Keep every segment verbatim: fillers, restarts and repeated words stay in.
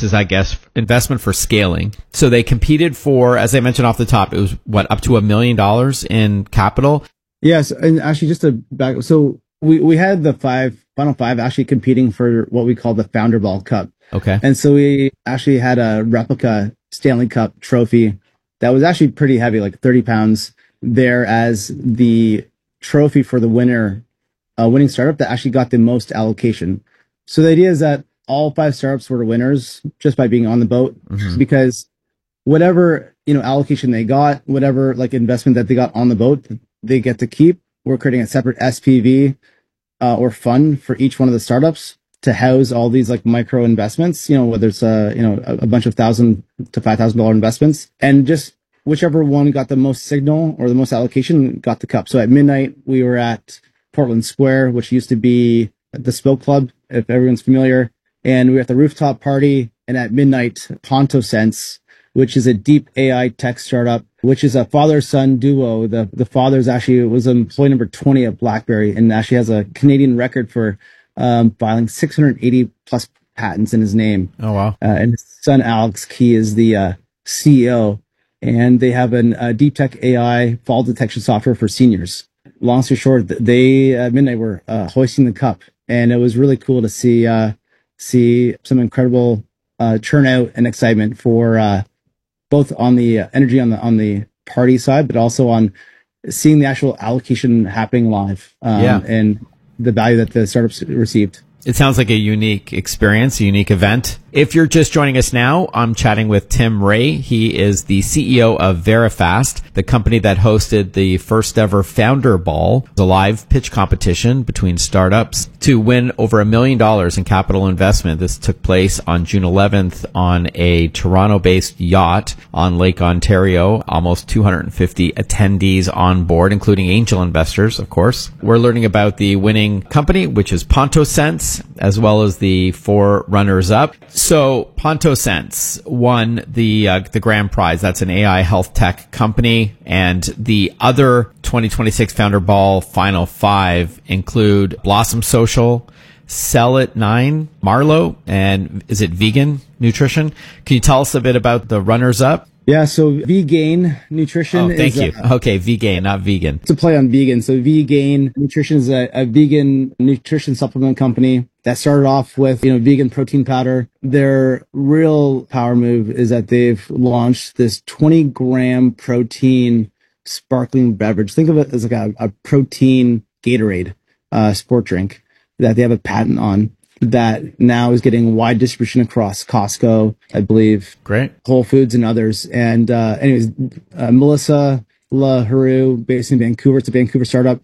This is, I guess, investment for scaling. So they competed for, as I mentioned off the top, it was what, up to a million dollars in capital? Yes. And actually just to back, so we, we had the five, final five actually competing for what we call the Founder Ball Cup. Okay. And so we actually had a replica Stanley Cup trophy that was actually pretty heavy, like thirty pounds there as the trophy for the winner, uh, winning startup that actually got the most allocation. So the idea is that all five startups were winners just by being on the boat, mm-hmm. because whatever, you know, allocation they got, whatever like investment that they got on the boat, they get to keep. We're creating a separate S P V uh, or fund for each one of the startups to house all these like micro investments, you know, whether it's a, you know, a, a bunch of thousand to five thousand dollar investments, and just whichever one got the most signal or the most allocation got the cup. So at midnight, we were at Portland Square, which used to be the Spoke Club, if everyone's familiar. And we were at the rooftop party, and at midnight, PontoSense, which is a deep A I tech startup, which is a father-son duo. The, the father's actually was employee number twenty at BlackBerry and actually has a Canadian record for um, filing six hundred eighty plus patents in his name. Oh, wow. Uh, and his son, Alex Key, is the uh, C E O. And they have a uh, deep tech A I fall detection software for seniors. Long story short, they at midnight were uh, hoisting the cup. And it was really cool to see uh, see some incredible uh, turnout and excitement for uh, both on the uh, energy on the on the party side, but also on seeing the actual allocation happening live, um, yeah. and the value that the startups received. It sounds like a unique experience, a unique event. If you're just joining us now, I'm chatting with Tim Ray. He is the C E O of Verifast, the company that hosted the first ever Founder Ball, the live pitch competition between startups to win over a million dollars in capital investment. This took place on June eleventh on a Toronto-based yacht on Lake Ontario. Almost two hundred fifty attendees on board, including angel investors, of course. We're learning about the winning company, which is PontoSense, as well as the four runners-up. So PontoSense won the uh, the grand prize. That's an A I health tech company. And the other twenty twenty-six Founder Ball Final Five include Blossom Social, Sell It Nine, Marlowe, and is it Vegan Nutrition? Can you tell us a bit about the runners-up? Yeah, so V-Gain Nutrition. Oh, thank is you. A, okay, V-Gain, not vegan. It's a play on vegan. So V-Gain Nutrition is a, a vegan nutrition supplement company that started off with, you know, vegan protein powder. Their real power move is that they've launched this twenty gram protein sparkling beverage. Think of it as like a, a protein Gatorade, uh, sport drink that they have a patent on, that now is getting wide distribution across Costco, I believe. Great. Whole Foods and others. And uh, anyways, uh, Melissa LaHaru, based in Vancouver, it's a Vancouver startup,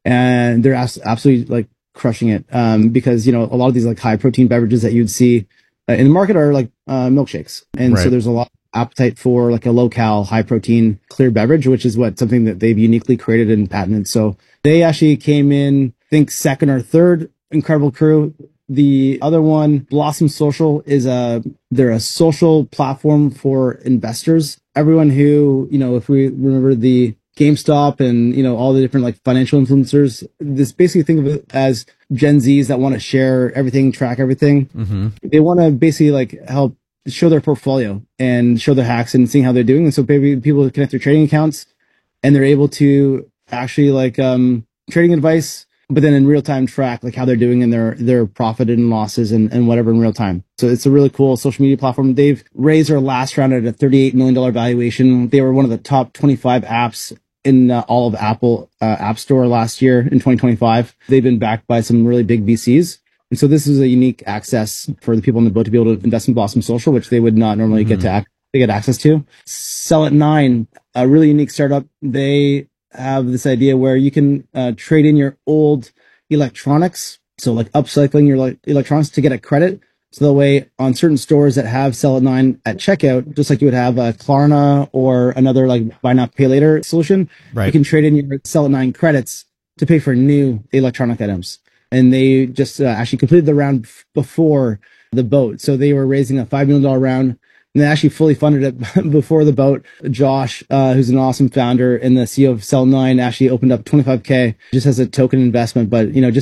and they're as- absolutely like crushing it, um, because, you know, a lot of these like high protein beverages that you'd see uh, in the market are like uh, milkshakes. And right. So there's a lot of appetite for like a low cal, high protein, clear beverage, which is what something that they've uniquely created and patented. So they actually came in, I think, second or third. Incredible crew. The other one, Blossom Social, is a, they're a social platform for investors. Everyone who, you know, if we remember the GameStop and, you know, all the different like financial influencers, this basically think of it as Gen Zs that want to share everything, track everything. Mm-hmm. They want to basically like help show their portfolio and show their hacks and seeing how they're doing. And so maybe people connect their trading accounts and they're able to actually like, um, trading advice, but then in real time track like how they're doing in their, their profit and losses and, and whatever in real time. So it's a really cool social media platform. They've raised their last round at a thirty-eight million dollars valuation. They were one of the top twenty-five apps in uh, all of Apple uh, App Store last year in twenty twenty-five. They've been backed by some really big V Cs. And so this is a unique access for the people on the boat to be able to invest in Blossom Social, which they would not normally mm-hmm. get to ac- they get access to. Sell It Nine, a really unique startup. They have this idea where you can uh, trade in your old electronics, so like upcycling your like, electronics to get a credit. So that way, on certain stores that have Sell It Nine at checkout, just like you would have a Klarna or another like buy now pay later solution, right. You can trade in your Sell It Nine credits to pay for new electronic items. And they just uh, actually completed the round f- before the boat, so they were raising a five million dollars round. And they actually fully funded it before the boat. Josh, uh, who's an awesome founder and the C E O of Sell Nine, actually opened up twenty-five K just as a token investment. But, you know, just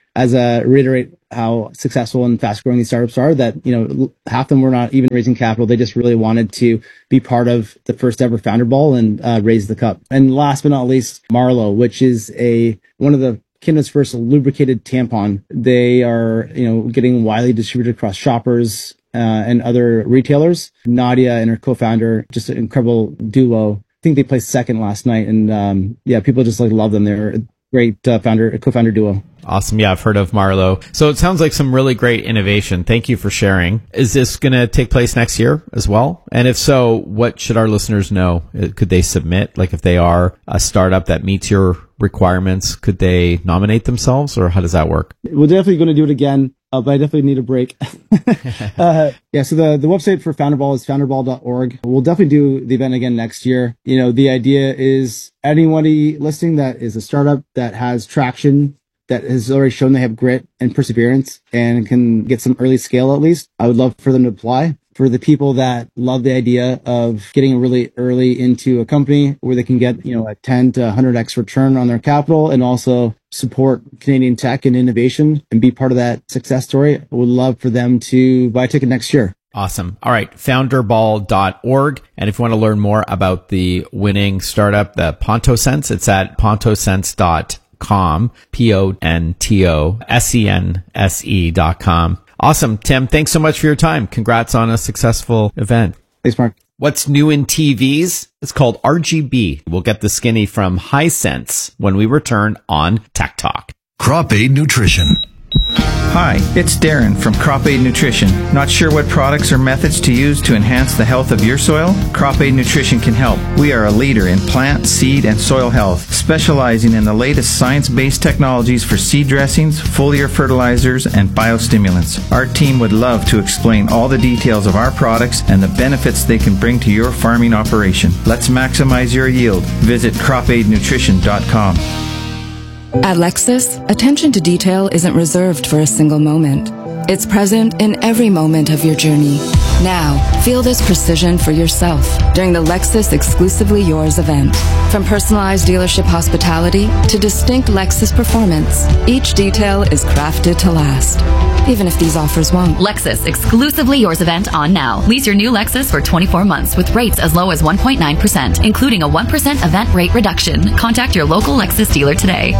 as a reiterate how successful and fast growing these startups are, that, you know, half of them were not even raising capital. They just really wanted to be part of the first ever Founder Ball and uh, raise the cup. And last but not least, Marlo, which is a one of the Canada's first lubricated tampon. They are, you know, getting widely distributed across Shoppers uh, and other retailers. Nadia and her co-founder, just an incredible duo. I think they placed second last night, and um, yeah, people just like love them. They're a great uh, founder, co-founder duo. Awesome. Yeah, I've heard of Marlo. So it sounds like some really great innovation. Thank you for sharing. Is this going to take place next year as well? And if so, what should our listeners know? Could they submit? Like if they are a startup that meets your requirements, could they nominate themselves, or how does that work? We're definitely going to do it again, uh, but I definitely need a break. uh, yeah, so the, the website for Founderball is founderball dot org. We'll definitely do the event again next year. You know, the idea is anybody listening that is a startup that has traction, that has already shown they have grit and perseverance and can get some early scale at least, I would love for them to apply. For the people that love the idea of getting really early into a company where they can get, you know, a ten to one hundred x return on their capital and also support Canadian tech and innovation and be part of that success story, I would love for them to buy a ticket next year. Awesome. All right. founderball dot org. And if you want to learn more about the winning startup, the PontoSense, it's at pontosense dot com, P O N T O S E N S E dot com. Awesome. Tim, thanks so much for your time. Congrats on a successful event. Thanks, Mark. What's new in T Vs? It's called R G B. We'll get the skinny from Hisense when we return on Tech Talk. Crop Aid Nutrition. Hi, it's Darren from Crop Aid Nutrition. Not sure what products or methods to use to enhance the health of your soil? Crop Aid Nutrition can help. We are a leader in plant, seed, and soil health, specializing in the latest science-based technologies for seed dressings, foliar fertilizers, and biostimulants. Our team would love to explain all the details of our products and the benefits they can bring to your farming operation. Let's maximize your yield. Visit crop aid nutrition dot com. At Lexus, attention to detail isn't reserved for a single moment. It's present in every moment of your journey. Now, feel this precision for yourself during the Lexus Exclusively Yours event. From personalized dealership hospitality to distinct Lexus performance, each detail is crafted to last, even if these offers won't. Lexus Exclusively Yours event on now. Lease your new Lexus for twenty-four months with rates as low as one point nine percent, including a one percent event rate reduction. Contact your local Lexus dealer today.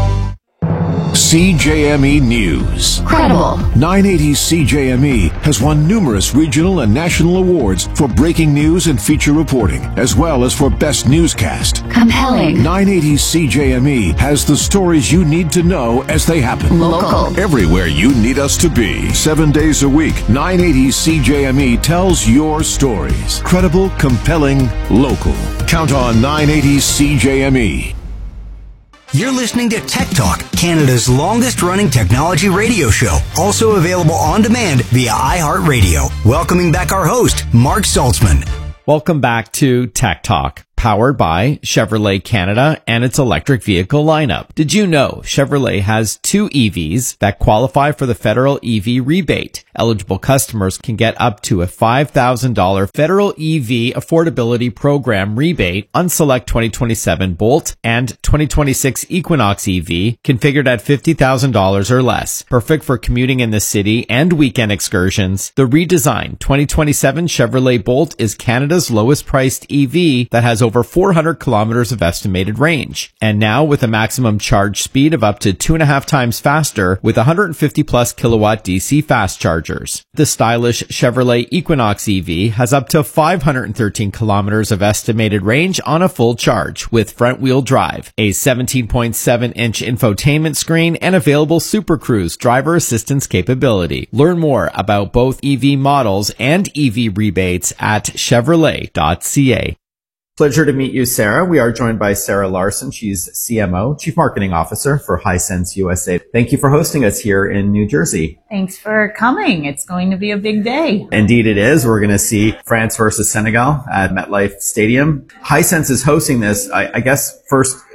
C J M E News. Credible. nine eighty C J M E has won numerous regional and national awards for breaking news and feature reporting, as well as for best newscast. Compelling. nine eighty C J M E has the stories you need to know as they happen. Local. Everywhere you need us to be. Seven days a week, nine eighty C J M E tells your stories. Credible, compelling, local. Count on nine eighty C J M E. You're listening to Tech Talk, Canada's longest-running technology radio show. Also available on demand via iHeartRadio. Welcoming back our host, Mark Saltzman. Welcome back to Tech Talk, powered by Chevrolet Canada and its electric vehicle lineup. Did you know Chevrolet has two E Vs that qualify for the federal E V rebate? Eligible customers can get up to a five thousand dollars federal E V affordability program rebate on select twenty twenty-seven Bolt and twenty twenty-six Equinox E V configured at fifty thousand dollars or less. Perfect for commuting in the city and weekend excursions. The redesigned twenty twenty-seven Chevrolet Bolt is Canada's lowest priced E V that has over four hundred kilometers of estimated range. And now with a maximum charge speed of up to two and a half times faster with one hundred fifty plus kilowatt D C fast chargers. The stylish Chevrolet Equinox E V has up to five hundred thirteen kilometers of estimated range on a full charge with front wheel drive, a seventeen point seven inch infotainment screen, and available Super Cruise driver assistance capability. Learn more about both E V models and E V rebates at chevrolet dot c a. Pleasure to meet you, Sarah. We are joined by Sarah Larson. She's C M O, Chief Marketing Officer for Hisense U S A. Thank you for hosting us here in New Jersey. Thanks for coming. It's going to be a big day. Indeed it is. We're going to see France versus Senegal at MetLife Stadium. Hisense is hosting this. I, I guess first,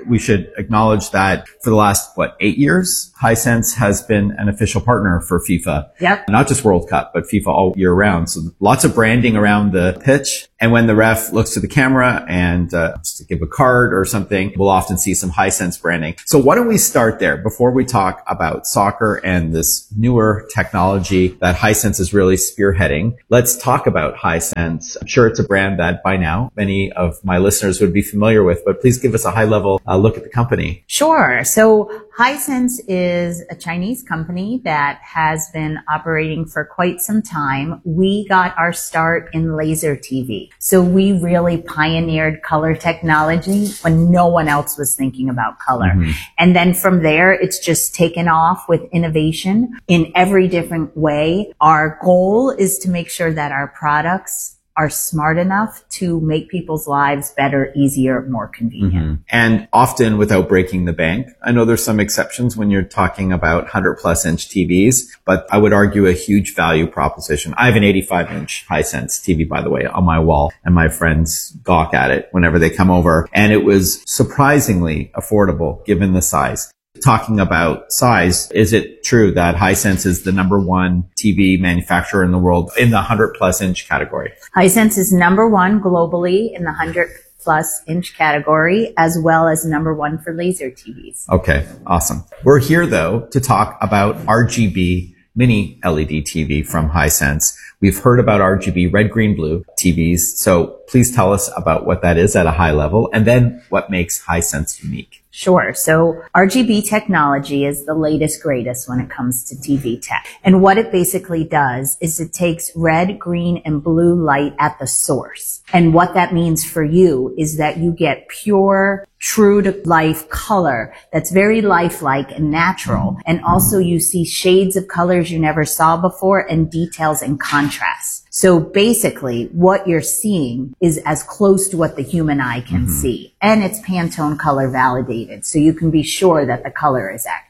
we should acknowledge that for the last, what, eight years, Hisense has been an official partner for FIFA. Yep. Not just World Cup, but FIFA all year round. So lots of branding around the pitch. And when the ref looks to the camera and uh, to give a card or something, we'll often see some Hisense branding. So why don't we start there before we talk about soccer and this newer technology that Hisense is really spearheading. Let's talk about Hisense. I'm sure it's a brand that by now many of my listeners would be familiar with, but please give us a high level uh, look at the company. Sure. So Hisense is a Chinese company that has been operating for quite some time. We got our start in laser T V. So we really pioneered color technology when no one else was thinking about color. Mm-hmm. And then from there, it's just taken off with innovation in every different way. Our goal is to make sure that our products are smart enough to make people's lives better, easier, more convenient. Mm-hmm. And often without breaking the bank. I know there's some exceptions when you're talking about one hundred plus inch T Vs, but I would argue a huge value proposition. I have an eighty-five inch Hisense T V, by the way, on my wall, and my friends gawk at it whenever they come over. And it was surprisingly affordable given the size. Talking about size, is it true that Hisense is the number one T V manufacturer in the world in the one hundred plus inch category? Hisense is number one globally in the one hundred plus inch category, as well as number one for laser T Vs. Okay, awesome. We're here though to talk about R G B mini L E D T V from Hisense. We've heard about R G B red, green, blue T Vs. So please tell us about what that is at a high level and then what makes Hisense unique. Sure. So R G B technology is the latest, greatest when it comes to T V tech. And what it basically does is it takes red, green, and blue light at the source. And what that means for you is that you get pure, true to life color that's very lifelike and natural. And also you see shades of colors you never saw before and details and contrast. So basically what you're seeing is as close to what the human eye can mm-hmm. see. And it's Pantone color validated. So you can be sure that the color is accurate.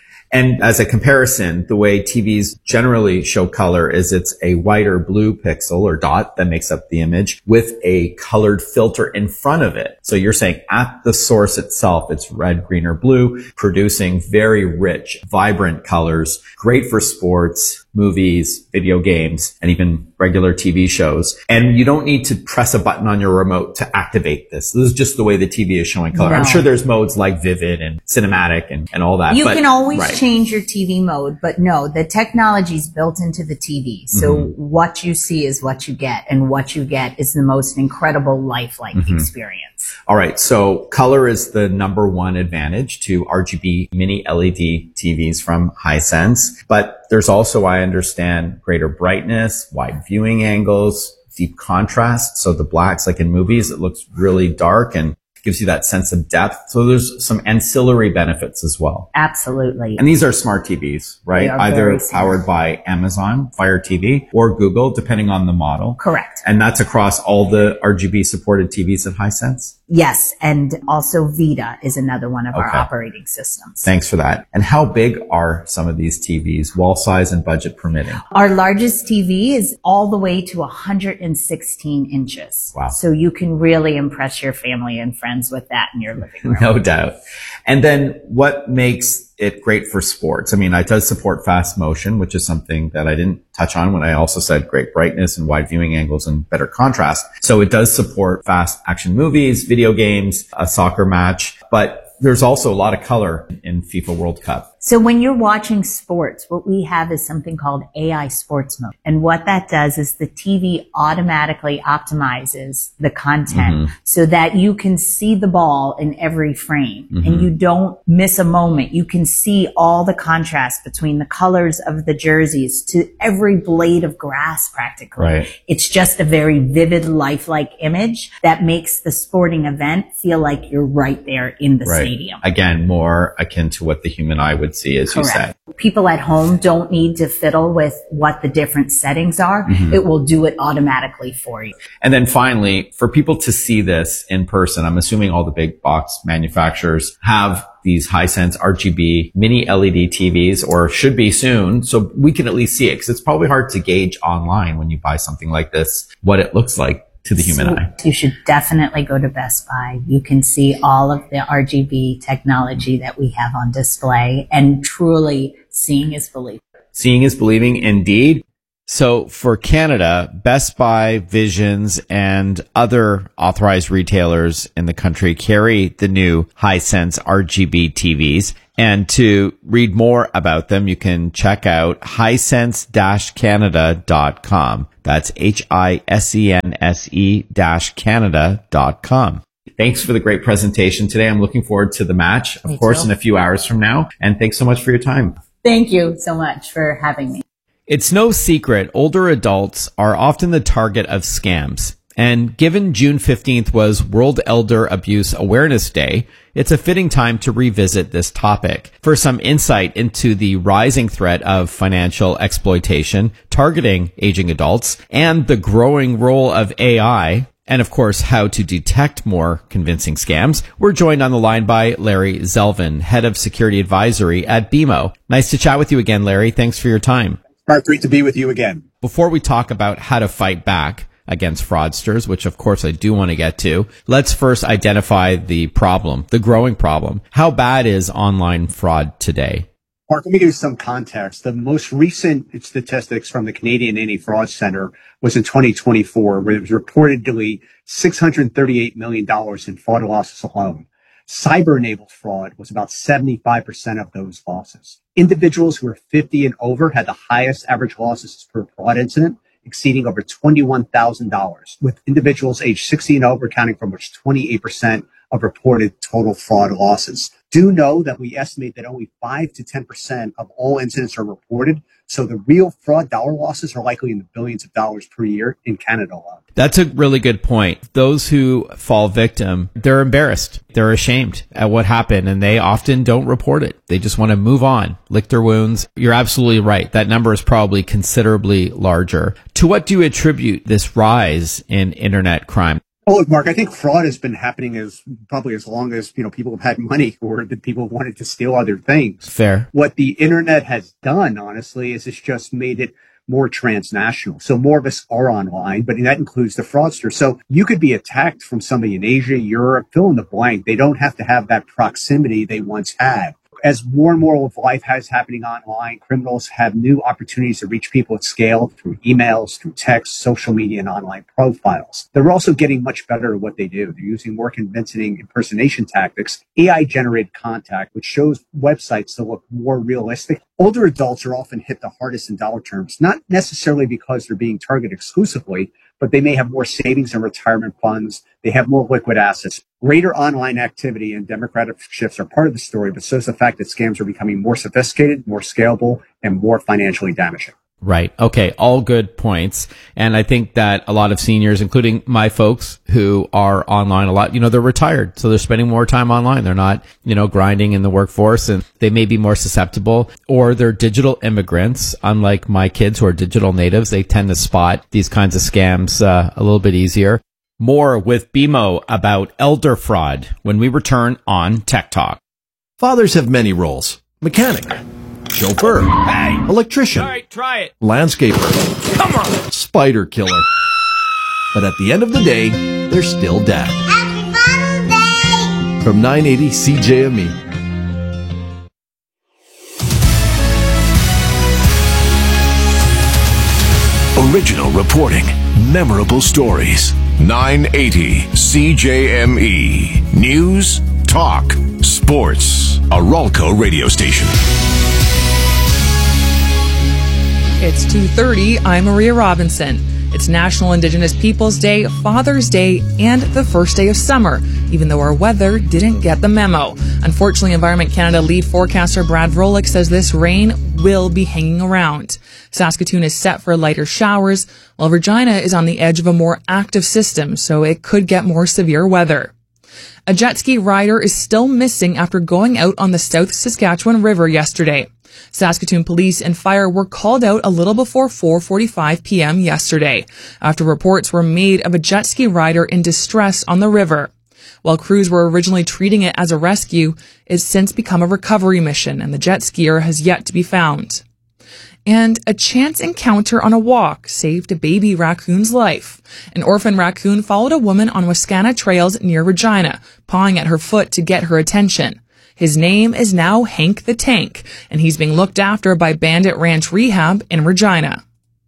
And as a comparison, the way T Vs generally show color is it's a white or blue pixel or dot that makes up the image with a colored filter in front of it. So you're saying at the source itself, it's red, green, or blue, producing very rich, vibrant colors, great for sports, movies, video games, and even regular T V shows. And you don't need to press a button on your remote to activate this. This is just the way the T V is showing color. No. I'm sure there's modes like vivid and cinematic and, and all that. You but, can always right. change your T V mode, but no, the technology's built into the T V. So mm-hmm. what you see is what you get, and what you get is the most incredible lifelike mm-hmm. experience. All right. So color is the number one advantage to R G B mini L E D T Vs from Hisense, but there's also, I understand, greater brightness, wide viewing angles, deep contrast. So the blacks, like in movies, it looks really dark and gives you that sense of depth. So there's some ancillary benefits as well. Absolutely. And these are smart T Vs, right? Either powered by Amazon Fire T V or Google, depending on the model. Correct. And that's across all the R G B supported T Vs at Hisense? Yes. And also Vita is another one of okay. our operating systems. Thanks for that. And how big are some of these T Vs, wall size and budget permitting? Our largest T V is all the way to one hundred sixteen inches. Wow. So you can really impress your family and friends with that in your living room. No doubt. And then what makes it great for sports? I mean, it does support fast motion, which is something that I didn't touch on when I also said great brightness and wide viewing angles and better contrast. So it does support fast action movies, video games, a soccer match, but there's also a lot of color in FIFA World Cup. So when you're watching sports, what we have is something called A I Sports Mode. And what that does is the T V automatically optimizes the content mm-hmm. so that you can see the ball in every frame mm-hmm. and you don't miss a moment. You can see all the contrast between the colors of the jerseys to every blade of grass practically. Right. It's just a very vivid, lifelike image that makes the sporting event feel like you're right there in the right. stadium. Again, more akin to what the human eye would see, as Correct. You said. People at home don't need to fiddle with what the different settings are. Mm-hmm. It will do it automatically for you. And then finally, for people to see this in person, I'm assuming all the big box manufacturers have these Hisense R G B mini L E D T Vs, or should be soon, so we can at least see it, because it's probably hard to gauge online when you buy something like this what it looks like to the human so eye? You should definitely go to Best Buy. You can see all of the R G B technology that we have on display, and truly seeing is believing. Seeing is believing indeed. So for Canada, Best Buy, Visions, and other authorized retailers in the country carry the new Hisense R G B T Vs. And to read more about them, you can check out hisense dash canada dot com. That's H I S E N S E dash Canada dot com. Thanks for the great presentation today. I'm looking forward to the match, of Me course, too. in a few hours from now. And thanks so much for your time. Thank you so much for having me. It's no secret older adults are often the target of scams. And given June fifteenth was World Elder Abuse Awareness Day, it's a fitting time to revisit this topic. For some insight into the rising threat of financial exploitation targeting aging adults and the growing role of A I, and of course, how to detect more convincing scams, we're joined on the line by Larry Zelvin, Head of Security Advisory at B M O. Nice to chat with you again, Larry. Thanks for your time. Mark, great to be with you again. Before we talk about how to fight back against fraudsters, which of course I do want to get to, let's first identify the problem, the growing problem. How bad is online fraud today? Mark, let me give you some context. The most recent statistics from the Canadian Anti-Fraud Center was in twenty twenty-four, where it was reportedly six hundred thirty-eight million dollars in fraud losses alone. Cyber-enabled fraud was about seventy-five percent of those losses. Individuals who were fifty and over had the highest average losses per fraud incident, exceeding over twenty-one thousand dollars, with individuals aged sixty and over accounting for almost twenty-eight percent of reported total fraud losses. Do know that we estimate that only five to ten percent of all incidents are reported, so the real fraud dollar losses are likely in the billions of dollars per year in Canada alone. That's a really good point. Those who fall victim, they're embarrassed. They're ashamed at what happened, and they often don't report it. They just want to move on, lick their wounds. You're absolutely right. That number is probably considerably larger. To what do you attribute this rise in internet crime? Oh, look, Mark, I think fraud has been happening as probably as long as, you know, people have had money or that people wanted to steal other things. Fair. What the internet has done, honestly, is it's just made it more transnational. So more of us are online, but that includes the fraudster. So you could be attacked from somebody in Asia, Europe, fill in the blank. They don't have to have that proximity they once had. As more and more of life has happening online, criminals have new opportunities to reach people at scale through emails, through text, social media, and online profiles. They're also getting much better at what they do. They're using more convincing impersonation tactics, A I-generated contact, which shows websites to look more realistic. Older adults are often hit the hardest in dollar terms, not necessarily because they're being targeted exclusively, but they may have more savings and retirement funds. They have more liquid assets. Greater online activity and demographic shifts are part of the story, but so is the fact that scams are becoming more sophisticated, more scalable, and more financially damaging. Right. Okay. All good points. And I think that a lot of seniors, including my folks who are online a lot, you know, they're retired. So they're spending more time online. They're not, you know, grinding in the workforce, and they may be more susceptible, or they're digital immigrants. Unlike my kids who are digital natives, they tend to spot these kinds of scams uh, a little bit easier. More with B M O about elder fraud when we return on Tech Talk. Fathers have many roles. Mechanic. Chauffeur. Hey. Electrician. All right, try it. Landscaper. Come on. Spider killer. But at the end of the day, they're still dad. Happy Father's Day! From nine eighty C J M E. Original reporting, memorable stories. nine eighty C J M E. News, talk, sports. A Ralco radio station. It's two thirty. I'm Maria Robinson. It's National Indigenous Peoples Day, Father's Day, and the first day of summer, even though our weather didn't get the memo. Unfortunately, Environment Canada lead forecaster Brad Vrolik says this rain will be hanging around. Saskatoon is set for lighter showers, while Regina is on the edge of a more active system, so it could get more severe weather. A jet ski rider is still missing after going out on the South Saskatchewan River yesterday. Saskatoon police and fire were called out a little before four forty-five p.m. yesterday, after reports were made of a jet ski rider in distress on the river. While crews were originally treating it as a rescue, it's since become a recovery mission, and the jet skier has yet to be found. And a chance encounter on a walk saved a baby raccoon's life. An orphan raccoon followed a woman on Wascana trails near Regina, pawing at her foot to get her attention. His name is now Hank the Tank, and he's being looked after by Bandit Ranch Rehab in Regina.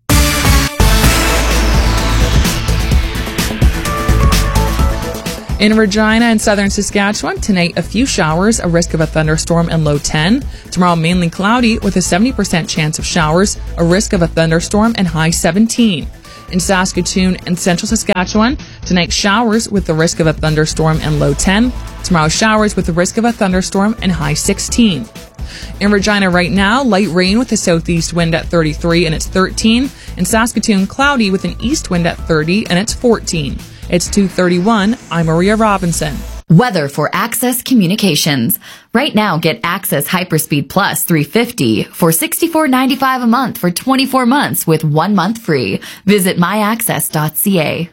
In Regina and southern Saskatchewan, tonight a few showers, a risk of a thunderstorm and low ten. Tomorrow mainly cloudy with a seventy percent chance of showers, a risk of a thunderstorm and high seventeen. In Saskatoon and central Saskatchewan, tonight showers with the risk of a thunderstorm and low ten. Tomorrow showers with the risk of a thunderstorm and high sixteen. In Regina right now, light rain with a southeast wind at thirty-three and it's thirteen. In Saskatoon, cloudy with an east wind at thirty and it's fourteen. It's two thirty-one. I'm Maria Robinson. Weather for Access Communications. Right now, get Access Hyperspeed Plus three fifty for sixty-four ninety-five a month for twenty-four months with one month free. Visit my access dot c a.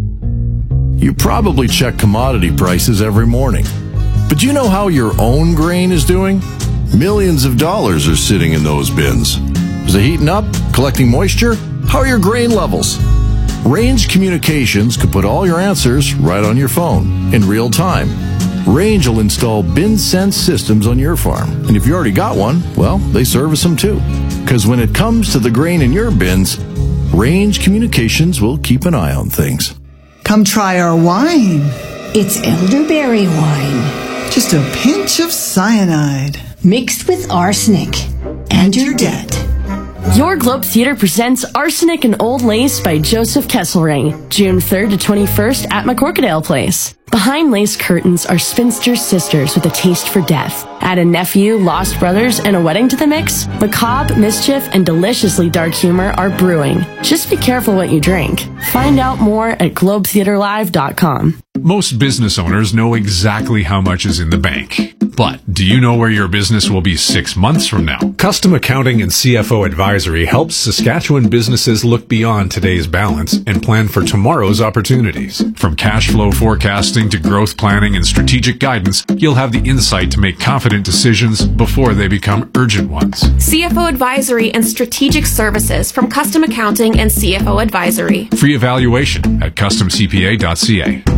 You probably check commodity prices every morning. But do you know how your own grain is doing? Millions of dollars are sitting in those bins. Is it heating up? Collecting moisture? How are your grain levels? Range Communications could put all your answers right on your phone in real time. Range will install bin sense systems on your farm. And if you already got one, well, they service them too. Because when it comes to the grain in your bins, Range Communications will keep an eye on things. Come try our wine. It's elderberry wine. Just a pinch of cyanide. Mixed with arsenic. And your debt. Your Globe Theater presents Arsenic and Old Lace by Joseph Kesselring, June third to twenty-first at McCorkadale Place. Behind lace curtains are spinster sisters with a taste for death. Add a nephew, lost brothers, and a wedding to the mix? Macabre, mischief, and deliciously dark humor are brewing. Just be careful what you drink. Find out more at globe theater live dot com. Most business owners know exactly how much is in the bank. But do you know where your business will be six months from now? Custom Accounting and C F O Advisory helps Saskatchewan businesses look beyond today's balance and plan for tomorrow's opportunities. From cash flow forecasting to growth planning and strategic guidance, you'll have the insight to make confident decisions before they become urgent ones. C F O Advisory and Strategic Services from Custom Accounting and C F O Advisory. Free evaluation at custom c p a dot c a.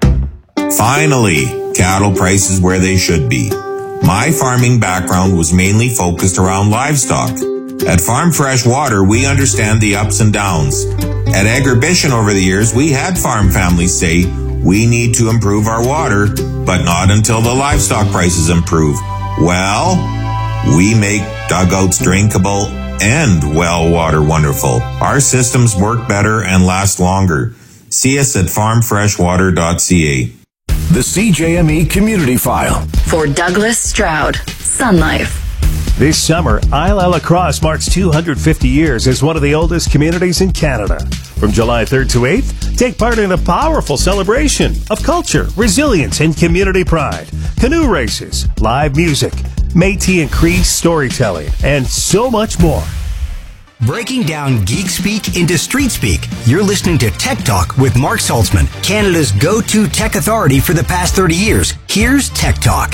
Finally, cattle prices where they should be. My farming background was mainly focused around livestock. At Farm Fresh Water, we understand the ups and downs. At Agribition over the years, we had farm families say, we need to improve our water, but not until the livestock prices improve. Well, we make dugouts drinkable and well water wonderful. Our systems work better and last longer. See us at farm fresh water dot c a. The C J M E Community File. For Douglas Stroud, Sun Life. This summer, Isle La Crosse marks two hundred fifty years as one of the oldest communities in Canada. From July third to eighth, take part in a powerful celebration of culture, resilience, and community pride. Canoe races, live music, Métis and Cree storytelling, and so much more. Breaking down geek speak into street speak, you're listening to Tech Talk with Mark Saltzman, Canada's go-to tech authority for the past thirty years. Here's Tech Talk.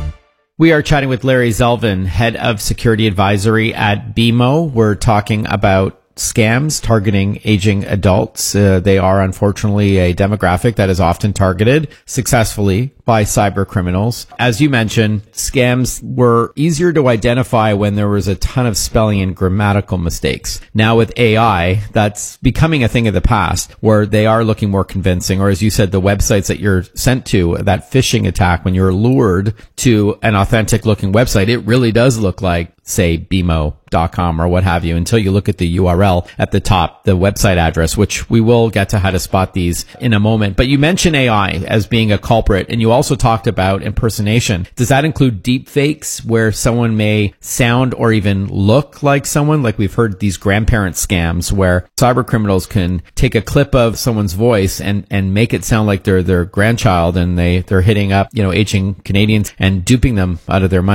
We are chatting with Larry Zelvin, head of security advisory at B M O. We're talking about scams targeting aging adults. Uh, they are unfortunately a demographic that is often targeted successfully by cyber criminals. As you mentioned, scams were easier to identify when there was a ton of spelling and grammatical mistakes. Now with A I, that's becoming a thing of the past where they are looking more convincing. Or as you said, the websites that you're sent to, that phishing attack, when you're lured to an authentic looking website, it really does look like, say, B M O dot com or what have you, until you look at the U R L at the top, the website address, which we will get to how to spot these in a moment. But you mentioned A I as being a culprit, and you also talked about impersonation. Does that include deep fakes where someone may sound or even look like someone? Like we've heard these grandparent scams where cyber criminals can take a clip of someone's voice and, and make it sound like they're their grandchild, and they, they're hitting up, you know, aging Canadians and duping them out of their money.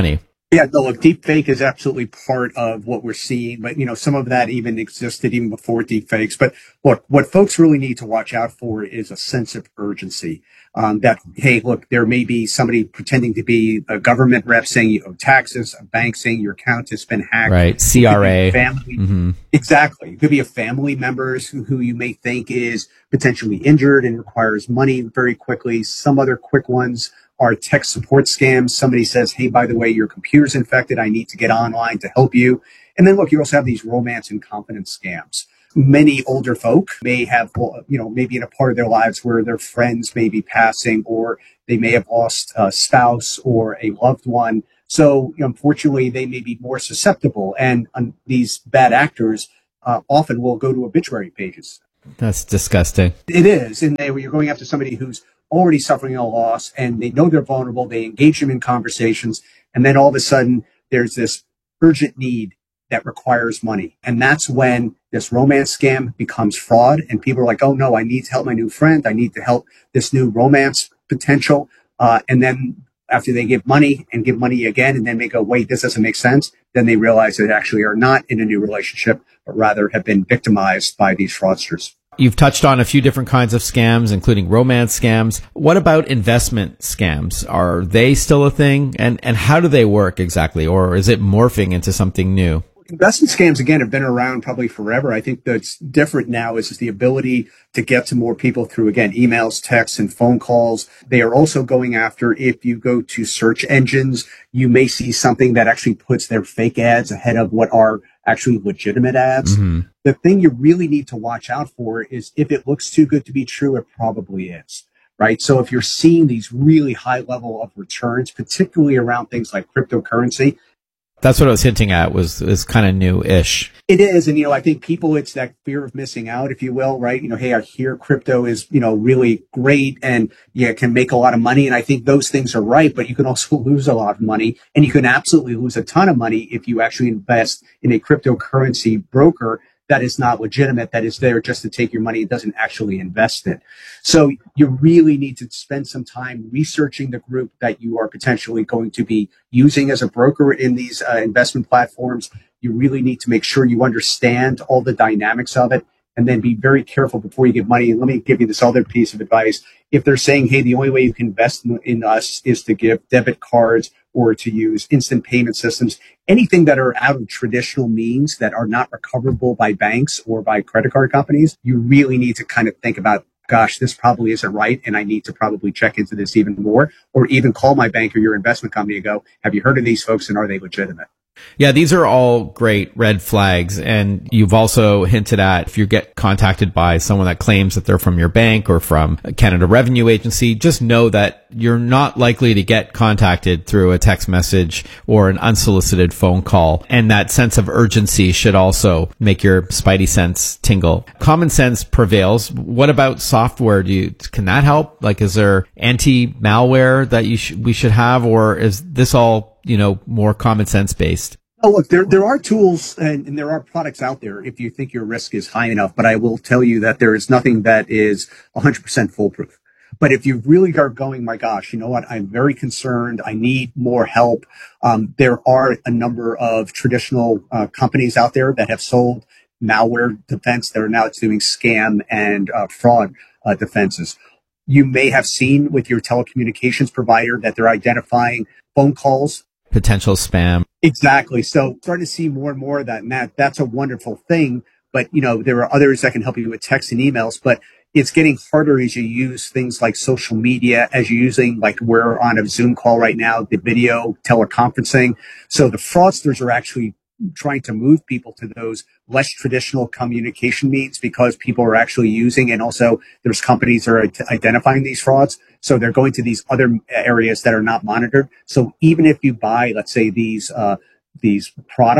Yeah, no, look, deep fake is absolutely part of what we're seeing, but you know, some of that even existed even before deep fakes. But look, what folks really need to watch out for is a sense of urgency. Um, that, hey, look, there may be somebody pretending to be a government rep saying you owe taxes, a bank saying your account has been hacked. Right, C R A. Family. Mm-hmm. Exactly. It could be a family member who, who you may think is potentially injured and requires money very quickly. Some other quick ones are tech support scams. Somebody says, hey, by the way, your computer's infected. I need to get online to help you. And then look, you also have these romance and confidence scams. Many older folk may have, you know, maybe in a part of their lives where their friends may be passing, or they may have lost a spouse or a loved one. So unfortunately, they may be more susceptible. And um, these bad actors uh, often will go to obituary pages. That's disgusting. It is. And they, you're going after somebody who's already suffering a loss and they know they're vulnerable. They engage them in conversations. And then all of a sudden, there's this urgent need that requires money. And that's when this romance scam becomes fraud. And people are like, oh, no, I need to help my new friend. I need to help this new romance potential. Uh, and then after they give money and give money again, and then they go, wait, this doesn't make sense. Then they realize they actually are not in a new relationship, but rather have been victimized by these fraudsters. You've touched on a few different kinds of scams, including romance scams. What about investment scams? Are they still a thing? And, and how do they work exactly? Or is it morphing into something new? Investment scams, again, have been around probably forever. I think that's different now is, is the ability to get to more people through, again, emails, texts, and phone calls. They are also going after, if you go to search engines, you may see something that actually puts their fake ads ahead of what are actually legitimate ads. Mm-hmm. The thing you really need to watch out for is if it looks too good to be true, it probably is. Right. So if you're seeing these really high level of returns, particularly around things like cryptocurrency, that's what I was hinting at, was is kind of new-ish. It is. And, you know, I think people, it's that fear of missing out, if you will, right? You know, hey, I hear crypto is, you know, really great and yeah, can make a lot of money. And I think those things are right, but you can also lose a lot of money, and you can absolutely lose a ton of money if you actually invest in a cryptocurrency broker that is not legitimate, that is there just to take your money and doesn't actually invest it. So you really need to spend some time researching the group that you are potentially going to be using as a broker in these uh, investment platforms. You really need to make sure you understand all the dynamics of it, and then be very careful before you give money. And let me give you this other piece of advice. If they're saying, hey, the only way you can invest in, in us is to give debit cards or to use instant payment systems, anything that are out of traditional means that are not recoverable by banks or by credit card companies, you really need to kind of think about, gosh, this probably isn't right, and I need to probably check into this even more, or even call my bank or your investment company and go, have you heard of these folks, and are they legitimate? Yeah, these are all great red flags. And you've also hinted at, if you get contacted by someone that claims that they're from your bank or from a Canada Revenue Agency, just know that you're not likely to get contacted through a text message or an unsolicited phone call. And that sense of urgency should also make your spidey sense tingle. Common sense prevails. What about software? Do you, can that help? Like, is there anti-malware that you sh- we should have, or is this all, you know, more common sense based? Oh, look, there there are tools and, and there are products out there if you think your risk is high enough. But I will tell you that there is nothing that is one hundred percent foolproof. But if you really are going, my gosh, you know what, I'm very concerned, I need more help. Um, there are a number of traditional uh, companies out there that have sold malware defense that are now doing scam and uh, fraud uh, defenses. You may have seen with your telecommunications provider that they're identifying phone calls. Potential spam. Exactly. So starting to see more and more of that, and that, that's a wonderful thing. But, you know, there are others that can help you with text and emails, but it's getting harder as you use things like social media, as you're using, like we're on a Zoom call right now, the video teleconferencing. So the fraudsters are actually trying to move people to those less traditional communication means because people are actually using, and also there's companies that are identifying these frauds. So they're going to these other areas that are not monitored. So even if you buy, let's say, these, uh, these products,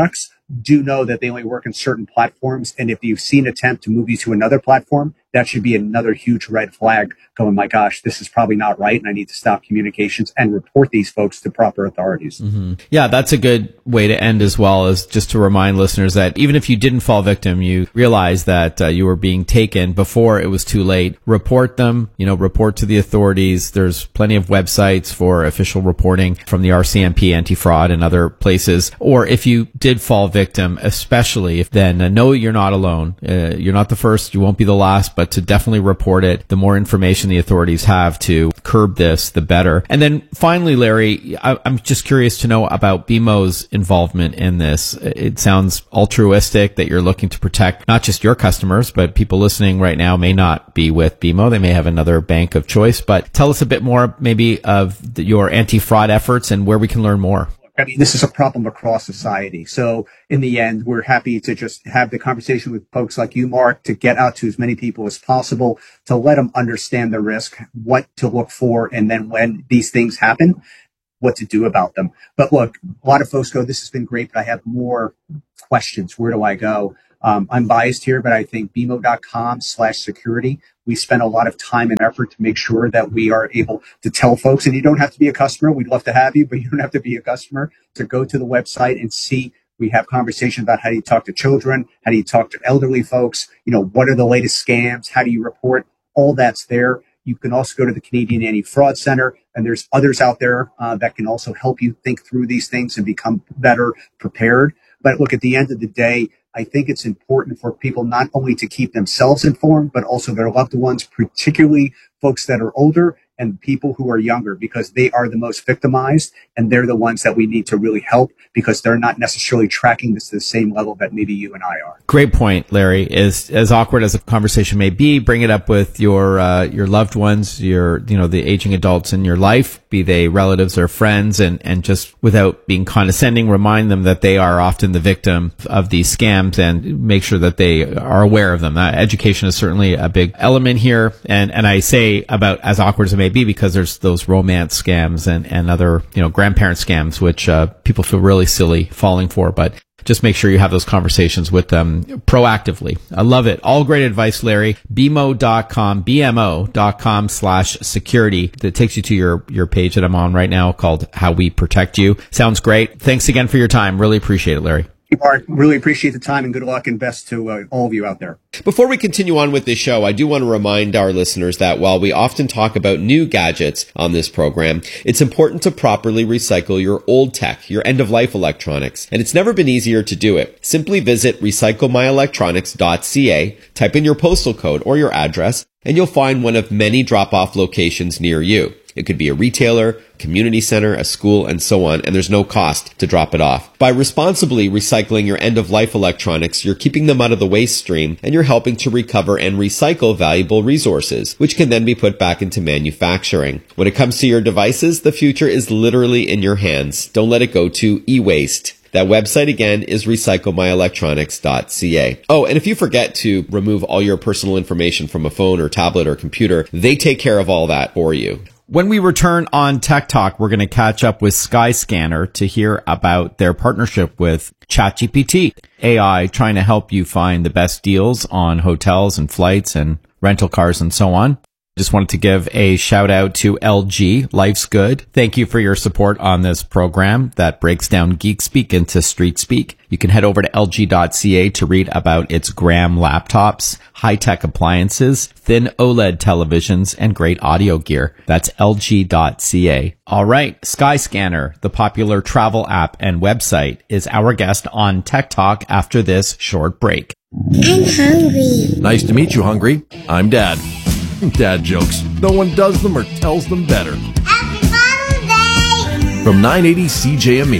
do know that they only work on certain platforms. And if you've seen an attempt to move you to another platform, that should be another huge red flag going, my gosh, this is probably not right. And I need to stop communications and report these folks to proper authorities. Mm-hmm. Yeah, that's a good way to end as well, as just to remind listeners that even if you didn't fall victim, you realize that uh, you were being taken before it was too late. Report them, you know, report to the authorities. There's plenty of websites for official reporting from the R C M P, anti-fraud, and other places. Or if you did fall victim, especially if then uh, know you're not alone. Uh, you're not the first, you won't be the last, but to definitely report it. The more information the authorities have to curb this, the better. And then finally, Larry, I, I'm just curious to know about B M O's involvement in this. It sounds altruistic that you're looking to protect not just your customers, but people listening right now may not be with B M O. They may have another bank of choice, but tell us a bit more maybe of the, your anti-fraud efforts and where we can learn more. I mean, this is a problem across society. So in the end, we're happy to just have the conversation with folks like you, Mark, to get out to as many people as possible, to let them understand the risk, what to look for, and then when these things happen, what to do about them. But look, a lot of folks go, this has been great, but I have more questions. Where do I go? Um, I'm biased here, but I think B M O dot com slash security. We spend a lot of time and effort to make sure that we are able to tell folks, and you don't have to be a customer. We'd love to have you, but you don't have to be a customer to go to the website and see. We have conversations about how do you talk to children? How do you talk to elderly folks? You know, what are the latest scams? How do you report? All that's there. You can also go to the Canadian Anti-Fraud Center, and there's others out there uh, that can also help you think through these things and become better prepared. But look, at the end of the day, I think it's important for people not only to keep themselves informed, but also their loved ones, particularly folks that are older and people who are younger, because they are the most victimized, and they're the ones that we need to really help because they're not necessarily tracking this to the same level that maybe you and I are. Great point, Larry. Is as awkward as a conversation may be, bring it up with your uh, your loved ones, your you know the aging adults in your life, be they relatives or friends, and and just without being condescending, remind them that they are often the victim of these scams, and make sure that they are aware of them. Uh, education is certainly a big element here, and and I say about as awkward as it may be because there's those romance scams and and other you know grandparent scams which uh, people feel really silly falling for, but just make sure you have those conversations with them proactively. I love it. All great advice, Larry. B M O dot com, B M O dot com slash security. That takes you to your, your page that I'm on right now called How We Protect You. Sounds great. Thanks again for your time. Really appreciate it, Larry. Mark, really appreciate the time, and good luck and best to uh, all of you out there. Before we continue on with this show, I do want to remind our listeners that while we often talk about new gadgets on this program, it's important to properly recycle your old tech, your end-of-life electronics, and it's never been easier to do it. Simply visit recycle my electronics dot c a, type in your postal code or your address, and you'll find one of many drop-off locations near you. It could be a retailer, community center, a school, and so on, and there's no cost to drop it off. By responsibly recycling your end-of-life electronics, you're keeping them out of the waste stream, and you're helping to recover and recycle valuable resources, which can then be put back into manufacturing. When it comes to your devices, the future is literally in your hands. Don't let it go to e-waste. That website again is recycle my electronics dot c a. Oh, and if you forget to remove all your personal information from a phone or tablet or computer, they take care of all that for you. When we return on Tech Talk, we're going to catch up with Skyscanner to hear about their partnership with ChatGPT, A I trying to help you find the best deals on hotels and flights and rental cars and so on. Just wanted to give a shout out to L G, Life's Good. Thank you for your support on this program that breaks down geek speak into street speak. You can head over to L G dot c a to read about its Gram laptops, high-tech appliances, thin OLED televisions, and great audio gear. That's L G dot c a. All right, Skyscanner, the popular travel app and website, is our guest on Tech Talk after this short break. I'm hungry. Nice to meet you, Hungry. I'm Dad. Dad jokes. No one does them or tells them better. Happy Father's Day! From nine eighty C J M E.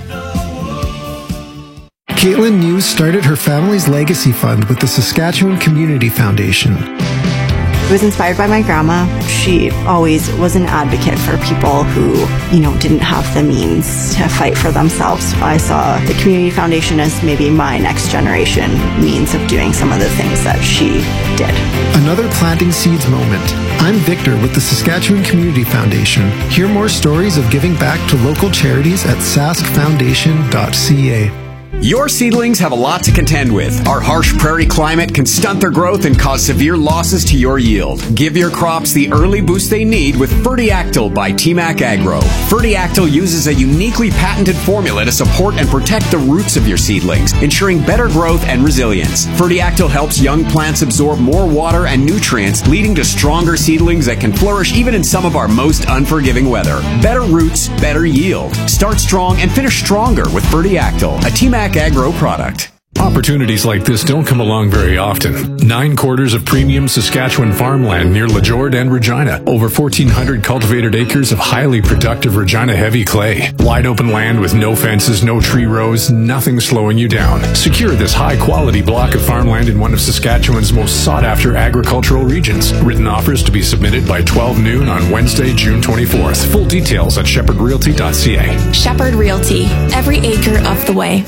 Caitlin News started her family's legacy fund with the Saskatchewan Community Foundation. I was inspired by my grandma. She always was an advocate for people who, you know, didn't have the means to fight for themselves. I saw the Community Foundation as maybe my next generation means of doing some of the things that she did. Another planting seeds moment. I'm Victor with the Saskatchewan Community Foundation. Hear more stories of giving back to local charities at sask foundation dot c a. Your seedlings have a lot to contend with. Our harsh prairie climate can stunt their growth and cause severe losses to your yield. Give your crops the early boost they need with Fertiactyl by T MAC Agro. Fertiactyl uses a uniquely patented formula to support and protect the roots of your seedlings, ensuring better growth and resilience. Fertiactyl helps young plants absorb more water and nutrients, leading to stronger seedlings that can flourish even in some of our most unforgiving weather. Better roots, better yield. Start strong and finish stronger with Fertiactyl, a T MAC Agro product. Opportunities like this don't come along very often. Nine quarters of premium Saskatchewan farmland near LaJord and Regina. Over fourteen hundred cultivated acres of highly productive Regina heavy clay. Wide open land with no fences, no tree rows, nothing slowing you down. Secure this high quality block of farmland in one of Saskatchewan's most sought after agricultural regions. Written offers to be submitted by twelve noon on Wednesday, June twenty-fourth. Full details at shepherd realty dot c a. Shepherd Realty, every acre of the way.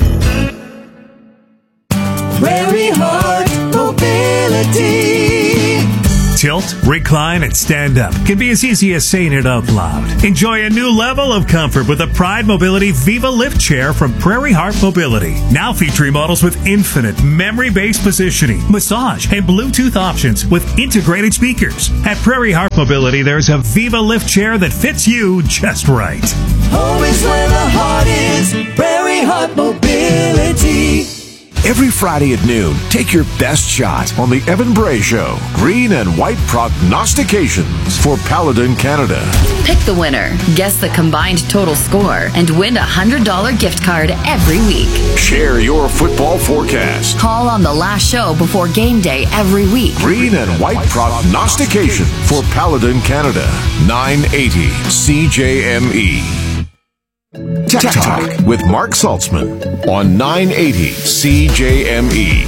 Prairie Heart Mobility. Tilt, recline, and stand up can be as easy as saying it out loud. Enjoy a new level of comfort with the Pride Mobility Viva Lift Chair from Prairie Heart Mobility. Now featuring models with infinite memory-based positioning, massage, and Bluetooth options with integrated speakers. At Prairie Heart Mobility, there's a Viva Lift Chair that fits you just right. Home is where the heart is. Prairie Heart Mobility. Every Friday at noon, take your best shot on the Evan Bray Show. Green and white prognostications for Paladin Canada. Pick the winner, guess the combined total score, and win a one hundred dollars gift card every week. Share your football forecast. Call on the last show before game day every week. Green and white prognostication for Paladin Canada. nine eighty C J M E. Tech Talk with Mark Saltzman on nine eighty C J M E.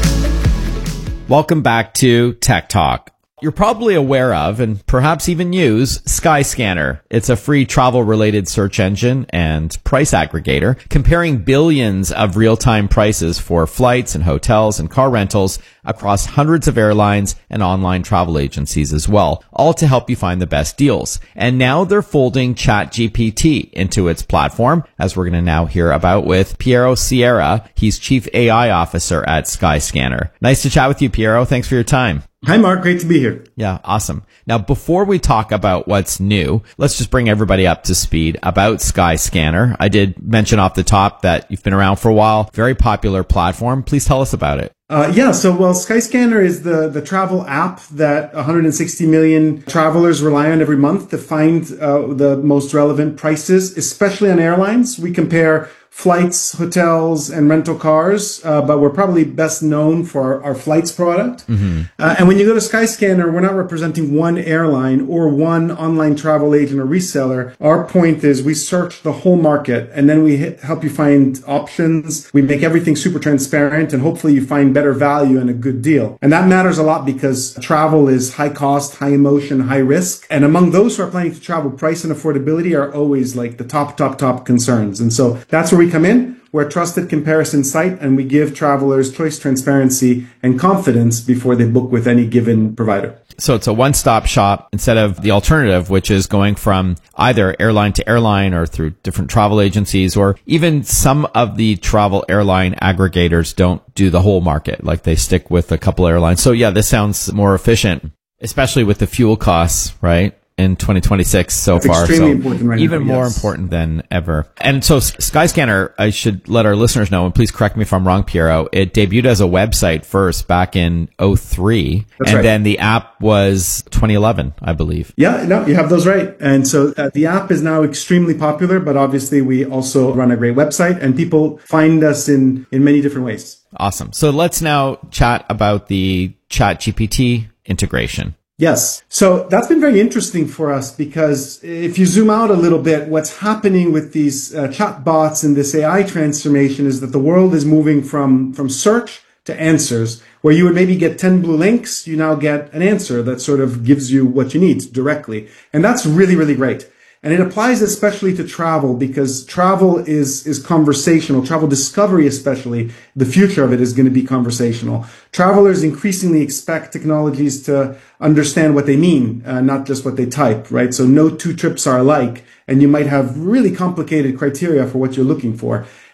Welcome back to Tech Talk. You're probably aware of, and perhaps even use, Skyscanner. It's a free travel-related search engine and price aggregator, comparing billions of real-time prices for flights and hotels and car rentals across hundreds of airlines and online travel agencies as well, all to help you find the best deals. And now they're folding ChatGPT into its platform, as we're going to now hear about with Piero Sierra. He's Chief A I Officer at Skyscanner. Nice to chat with you, Piero. Thanks for your time. Hi, Mark. Great to be here. Yeah, awesome. Now, before we talk about what's new, let's just bring everybody up to speed about Skyscanner. I did mention off the top that you've been around for a while. Very popular platform. Please tell us about it. Uh, yeah, so, well, Skyscanner is the, the travel app that one hundred sixty million travelers rely on every month to find uh, the most relevant prices, especially on airlines. We compare flights, hotels, and rental cars, uh, but we're probably best known for our, our flights product. Mm-hmm. Uh, and when you go to Skyscanner, we're not representing one airline or one online travel agent or reseller. Our point is we search the whole market, and then we hit, help you find options. We make everything super transparent, and hopefully you find better value and a good deal. And that matters a lot because travel is high cost, high emotion, high risk. And among those who are planning to travel, price and affordability are always like the top, top, top concerns. And so that's where we come in. We're a trusted comparison site, and we give travelers choice, transparency, and confidence before they book with any given provider. So it's a one-stop shop instead of the alternative, which is going from either airline to airline or through different travel agencies, or even some of the travel airline aggregators don't do the whole market. Like they stick with a couple airlines. So yeah, this sounds more efficient, especially with the fuel costs, right? In twenty twenty-six so That's far. Extremely so important right even now, more yes. important than ever. And so Skyscanner, I should let our listeners know, and please correct me if I'm wrong, Piero, it debuted as a website first back in oh three. That's and right. then the app was twenty eleven, I believe. Yeah, no, you have those right. And so uh, the app is now extremely popular, but obviously we also run a great website, and people find us in, in many different ways. Awesome. So let's now chat about the ChatGPT integration. Yes. So that's been very interesting for us because if you zoom out a little bit, what's happening with these uh, chat bots and this A I transformation is that the world is moving from, from search to answers. Where you would maybe get ten blue links, you now get an answer that sort of gives you what you need directly. And that's really, really great. And it applies especially to travel because travel is, is conversational. Travel discovery especially, the future of it is going to be conversational. Travelers increasingly expect technologies to understand what they mean, uh, not just what they type, right? So no two trips are alike, and you might have really complicated criteria for what you're looking for.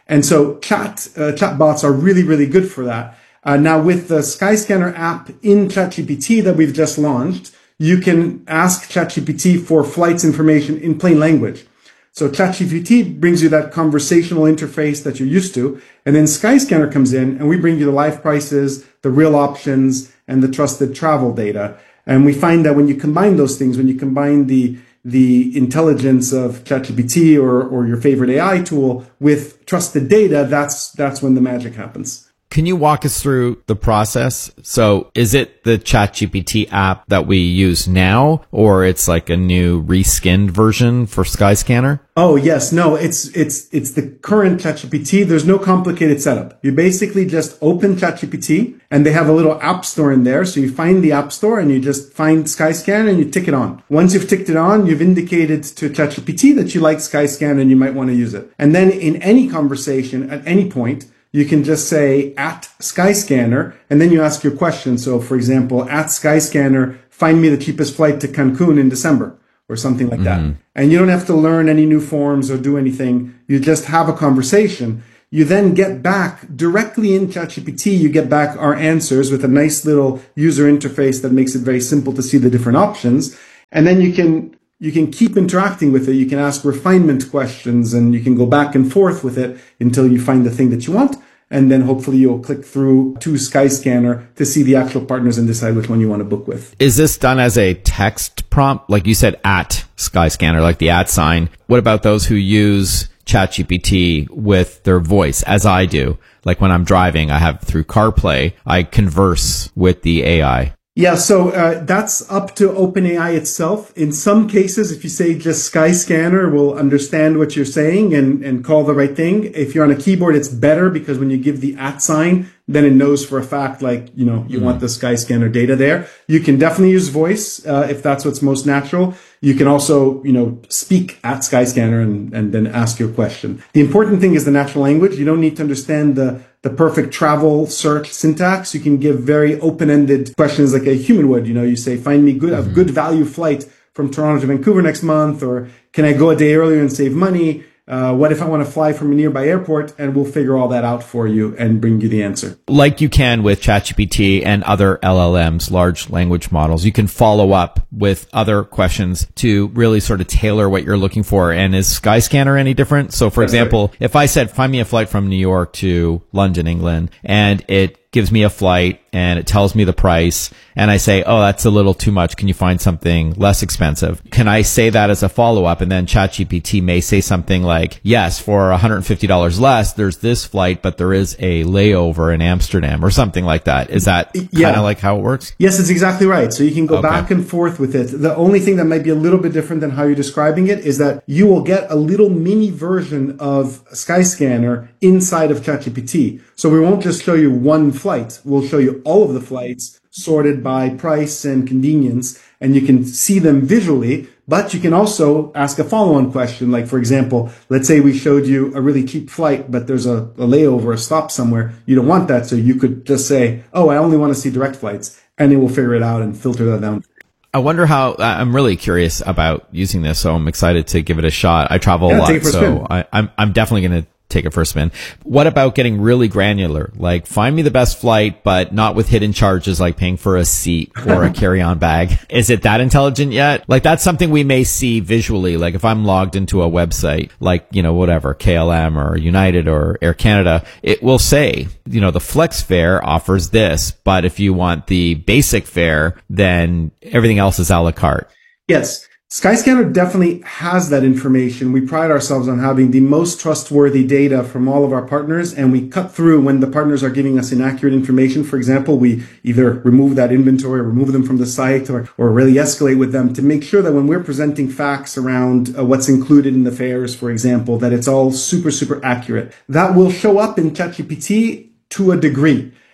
And so chat uh, chatbots are really, really good for that. Uh, now, with the Skyscanner app in ChatGPT that we've just launched, you can ask ChatGPT for flights information in plain language. So ChatGPT brings you that conversational interface that you're used to, and then Skyscanner comes in and we bring you the live prices, the real options, and the trusted travel data. And we find that when you combine those things, when you combine the the intelligence of ChatGPT or or your favorite A I tool with trusted data, that's that's when the magic happens. Can you walk us through the process? So is it the ChatGPT app that we use now, or it's like a new reskinned version for Skyscanner? Oh, yes. No, it's it's it's the current ChatGPT. There's no complicated setup. You basically just open ChatGPT and they have a little app store in there. So you find the app store and you just find Skyscanner and you tick it on. Once you've ticked it on, you've indicated to ChatGPT that you like Skyscanner and you might want to use it. And then in any conversation at any point, you can just say at Skyscanner, and then you ask your question. So, for example, at Skyscanner, find me the cheapest flight to Cancun in December, or something like mm-hmm. that. And you don't have to learn any new forms or do anything. You just have a conversation. You then get back directly in ChatGPT, you get back our answers with a nice little user interface that makes it very simple to see the different options. And then you can You can keep interacting with it. You can ask refinement questions and you can go back and forth with it until you find the thing that you want. And then hopefully you'll click through to Skyscanner to see the actual partners and decide which one you want to book with. Is this done as a text prompt? Like you said, at Skyscanner, like the at sign. What about those who use ChatGPT with their voice, as I do? Like when I'm driving, I have through CarPlay, I converse with the A I. Yeah, so uh, that's up to OpenAI itself. In some cases, if you say just Skyscanner will understand what you're saying and, and call the right thing. If you're on a keyboard, it's better because when you give the at sign, then it knows for a fact, like, you know, you mm. want the Skyscanner data there. You can definitely use voice uh, if that's what's most natural. You can also, you know, speak at Skyscanner and, and then ask your question. The important thing is the natural language. You don't need to understand the the perfect travel search syntax. You can give very open-ended questions like a human would. You know, you say, find me good, mm-hmm. a good value flight from Toronto to Vancouver next month, or can I go a day earlier and save money? Uh, what if I want to fly from a nearby airport? And we'll figure all that out for you and bring you the answer. Like you can with ChatGPT and other L L Ms, large language models, you can follow up with other questions to really sort of tailor what you're looking for. And is Skyscanner any different? So for That's example, right. if I said, find me a flight from New York to London, England, and it gives me a flight and it tells me the price, and I say, oh, that's a little too much. Can you find something less expensive? Can I say that as a follow-up? And then ChatGPT may say something like, yes, for one hundred fifty dollars less, there's this flight, but there is a layover in Amsterdam, or something like that. Is that yeah. kind of like how it works? Yes, it's exactly right. So you can go okay. back and forth with it. The only thing that might be a little bit different than how you're describing it is that you will get a little mini version of Skyscanner inside of ChatGPT. So we won't just show you one flight. We'll show you all of the flights sorted by price and convenience, and you can see them visually, but you can also ask a follow-on question. Like, for example, let's say we showed you a really cheap flight, but there's a, a layover, a stop somewhere. You don't want that, so you could just say, oh, I only want to see direct flights, and it will figure it out and filter that down. I wonder how, I'm really curious about using this, so I'm excited to give it a shot. I travel yeah, a lot, so I, I'm, I'm definitely going to take it for a spin. What about getting really granular? Like, find me the best flight, but not with hidden charges like paying for a seat or a carry-on bag. Is it that intelligent yet? Like, that's something we may see visually. Like, if I'm logged into a website, like, you know, whatever, K L M or United or Air Canada, it will say, you know, the flex fare offers this, but if you want the basic fare, then everything else is a la carte. Yes. Skyscanner definitely has that information. We pride ourselves on having the most trustworthy data from all of our partners, and we cut through when the partners are giving us inaccurate information. For example, we either remove that inventory, or remove them from the site, or, or really escalate with them to make sure that when we're presenting facts around uh, what's included in the fares, for example, that it's all super, super accurate. That will show up in ChatGPT to a degree.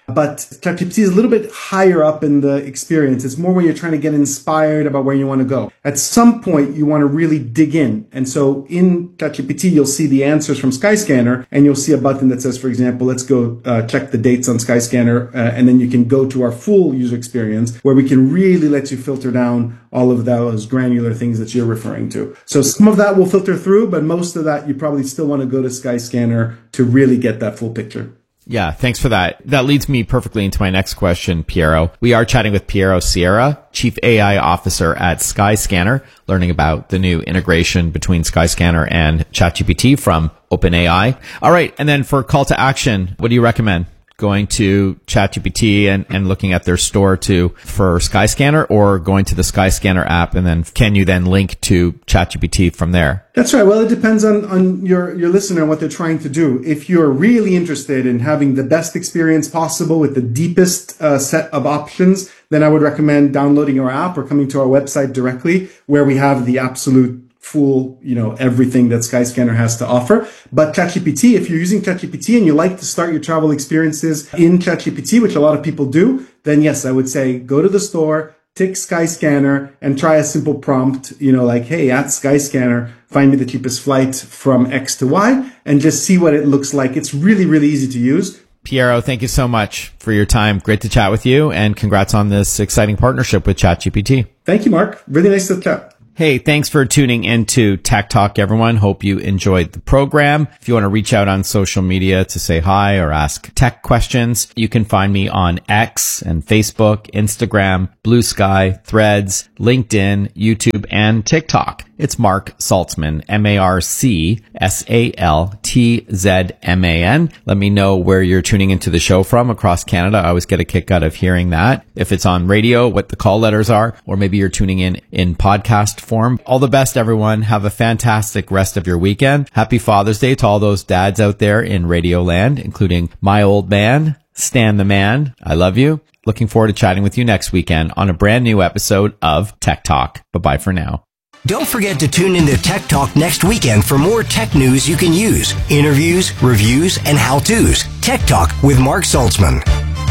But ChatGPT is a little bit higher up in the experience. It's more where you're trying to get inspired about where you want to go. At some point, you want to really dig in. And so in ChatGPT, you'll see the answers from Skyscanner, and you'll see a button that says, for example, let's go uh, check the dates on Skyscanner, uh, and then you can go to our full user experience where we can really let you filter down all of those granular things that you're referring to. So some of that will filter through, but most of that you probably still want to go to Skyscanner to really get that full picture. Yeah, thanks for that. That leads me perfectly into my next question, Piero. We are chatting with Piero Sierra, Chief A I Officer at Skyscanner, learning about the new integration between Skyscanner and ChatGPT from OpenAI. All right, and then for call to action, what do you recommend? Going to ChatGPT and, and looking at their store to for Skyscanner, or going to the Skyscanner app, and then can you then link to ChatGPT from there? That's right. Well, it depends on, on your, your listener and what they're trying to do. If you're really interested in having the best experience possible with the deepest uh, set of options, then I would recommend downloading our app or coming to our website directly, where we have the absolute full, you know, everything that Skyscanner has to offer. But ChatGPT, if you're using ChatGPT and you like to start your travel experiences in ChatGPT, which a lot of people do, then yes, I would say go to the store, tick Skyscanner, and try a simple prompt, you know, like, hey, at Skyscanner, find me the cheapest flight from X to Y, and just see what it looks like. It's really, really easy to use. Piero, thank you so much for your time. Great to chat with you, and congrats on this exciting partnership with ChatGPT. Thank you, Mark. Really nice to chat. Hey, thanks for tuning into Tech Talk, everyone. Hope you enjoyed the program. If you want to reach out on social media to say hi or ask tech questions, you can find me on X and Facebook, Instagram, Blue Sky, Threads, LinkedIn, YouTube, and TikTok. It's Mark Saltzman, M A R C S A L T Z M A N. Let me know where you're tuning into the show from across Canada. I always get a kick out of hearing that. If it's on radio, what the call letters are, or maybe you're tuning in in podcast form. All the best, everyone. Have a fantastic rest of your weekend. Happy Father's Day to all those dads out there in Radio Land, including my old man, Stan the Man. I love you. Looking forward to chatting with you next weekend on a brand new episode of Tech Talk. Bye-bye for now. Don't forget to tune into Tech Talk next weekend for more tech news you can use, interviews, reviews, and how-tos. Tech Talk with Mark Saltzman.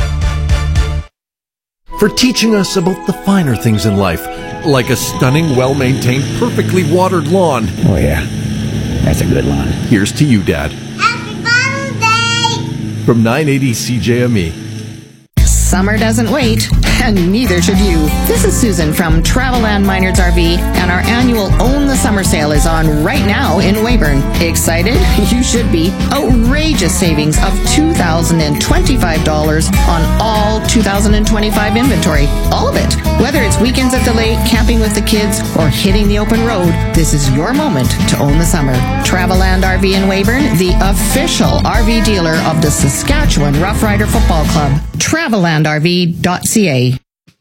For teaching us about the finer things in life, like a stunning, well-maintained, perfectly watered lawn. Oh, yeah. That's a good lawn. Here's to you, Dad. Happy Father's Day! From nine eighty C J M E. Summer doesn't wait, and neither should you. This is Susan from Traveland Minards R V, and our annual Own the Summer sale is on right now in Weyburn. Excited? You should be. Outrageous savings of two thousand twenty-five dollars on all two thousand twenty-five inventory. All of it. Whether it's weekends at the lake, camping with the kids, or hitting the open road, this is your moment to own the summer. Traveland R V in Weyburn, the official R V dealer of the Saskatchewan Roughrider Football Club. Traveland R V dot C A.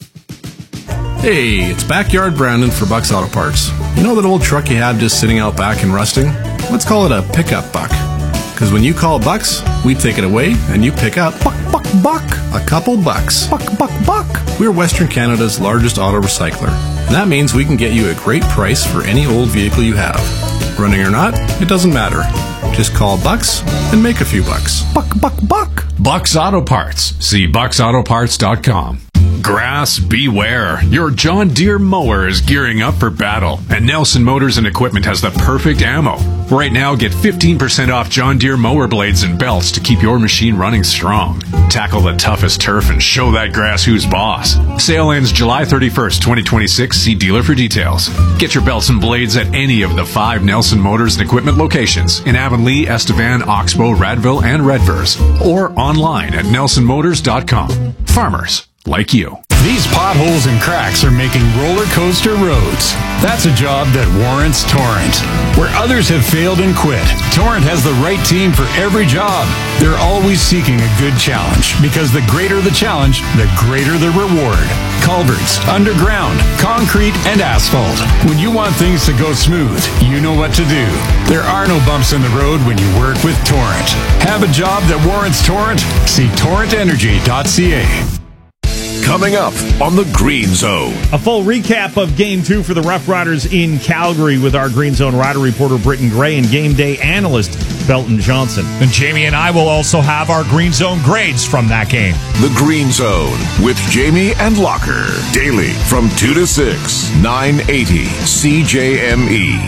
Hey, it's Backyard Brandon for Buck's Auto Parts. You know that old truck you had just sitting out back and rusting? Let's call it a pickup buck. Because when you call Bucks, we take it away and you pick up buck, buck, buck, a couple bucks. Buck, buck, buck. We're Western Canada's largest auto recycler. And that means we can get you a great price for any old vehicle you have. Running or not, it doesn't matter. Just call Bucks and make a few bucks. Buck, buck, buck. Bucks Auto Parts. See bucks auto parts dot com. Grass, beware. Your John Deere mower is gearing up for battle, and Nelson Motors and Equipment has the perfect ammo. Right now, get fifteen percent off John Deere mower blades and belts to keep your machine running strong. Tackle the toughest turf and show that grass who's boss. Sale ends July thirty-first, twenty twenty-six. See dealer for details. Get your belts and blades at any of the five Nelson Motors and Equipment locations in Avonlea, Estevan, Oxbow, Radville, and Redvers, or online at nelson motors dot com. Farmers like you. These potholes and cracks are making roller coaster roads. That's a job that warrants Torrent. Where others have failed and quit, Torrent has the right team for every job. They're always seeking a good challenge, because the greater the challenge, the greater the reward. Culverts, underground, concrete, and asphalt. When you want things to go smooth, you know what to do. There are no bumps in the road when you work with Torrent. Have a job that warrants Torrent? See torrent energy dot C A. Coming up on the Green Zone. A full recap of Game two for the Rough Riders in Calgary with our Green Zone rider reporter Britton Gray and game day analyst Belton Johnson. And Jamie and I will also have our Green Zone grades from that game. The Green Zone with Jamie and Locker. Daily from two to six, nine eighty C J M E.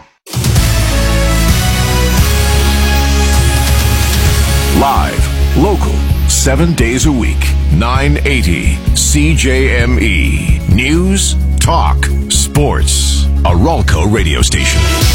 Live, local, seven days a week, nine eighty C J M E. News, talk, sports. A Ralco radio station.